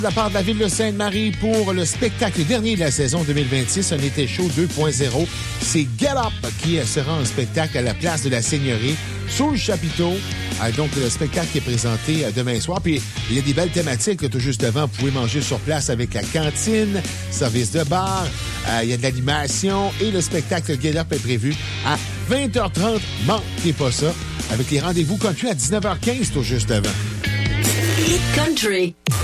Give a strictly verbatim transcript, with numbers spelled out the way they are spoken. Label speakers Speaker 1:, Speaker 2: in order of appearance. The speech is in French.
Speaker 1: De la part de la Ville de Sainte-Marie pour le spectacle dernier de la saison deux mille vingt-six, un été chaud deux point zéro. C'est Get Up qui sera en spectacle à la place de la Seigneurie, sous le chapiteau. Euh, donc, le spectacle qui est présenté euh, demain soir. Puis, il y a des belles thématiques. Là, tout juste devant, vous pouvez manger sur place avec la cantine, service de bar. Euh, il y a de l'animation et le spectacle Get Up est prévu à vingt heures trente. Manquez pas ça. Avec les rendez-vous country à dix-neuf heures quinze, tout juste devant.
Speaker 2: Hit Country.